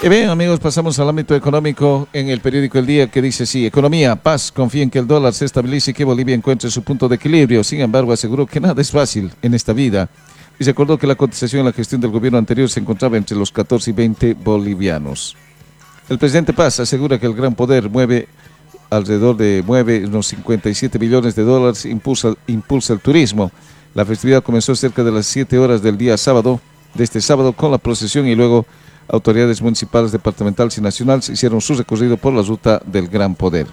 Y bien, amigos, pasamos al ámbito económico en el periódico El Día, que dice así: economía, paz, confía en que el dólar se estabilice y que Bolivia encuentre su punto de equilibrio. Sin embargo, aseguró que nada es fácil en esta vida y se acordó que la cotización en la gestión del gobierno anterior se encontraba entre los 14 y 20 bolivianos. El presidente Paz asegura que el gran poder mueve unos 57 billones de dólares, impulsa el turismo. La festividad comenzó cerca de las 7 horas del día sábado, de este sábado, con la procesión, y luego autoridades municipales, departamentales y nacionales hicieron su recorrido por la ruta del gran poder.